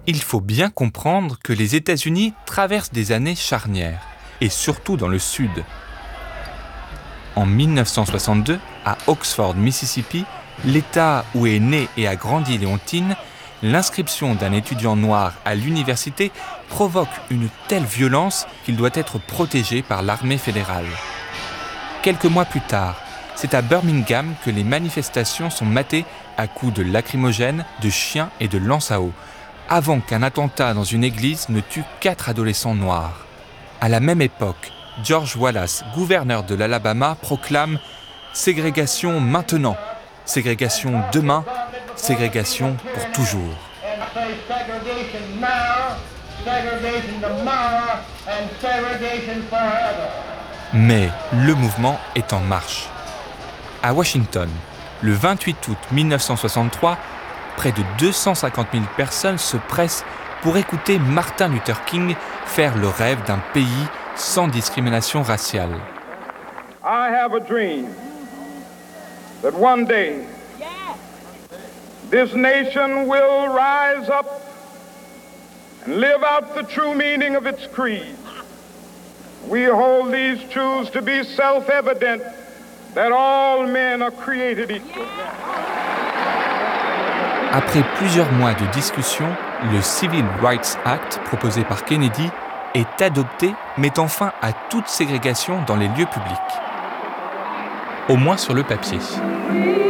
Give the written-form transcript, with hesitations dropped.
Il faut bien comprendre que les États-Unis traversent des années charnières, et surtout dans le Sud. En 1962, à Oxford, Mississippi, l'État où est née et a grandi Léontine, l'inscription d'un étudiant noir à l'université provoque une telle violence qu'il doit être protégé par l'armée fédérale. Quelques mois plus tard, c'est à Birmingham que les manifestations sont matées à coups de lacrymogènes, de chiens et de lances à eau, avant qu'un attentat dans une église ne tue 4 adolescents noirs. À la même époque, George Wallace, gouverneur de l'Alabama, proclame « Ségrégation maintenant, ségrégation demain, ségrégation pour toujours ». Mais le mouvement est en marche. À Washington, le 28 août 1963, près de 250 000 personnes se pressent pour écouter Martin Luther King faire le rêve d'un pays sans discrimination raciale. I have a dream that one day this nation will rise up and live out the true meaning of its creed. We hold these truths to be self-evident that all men are created equal. Après plusieurs mois de discussion, le Civil Rights Act proposé par Kennedy est adopté, mettant fin à toute ségrégation dans les lieux publics. Au moins sur le papier.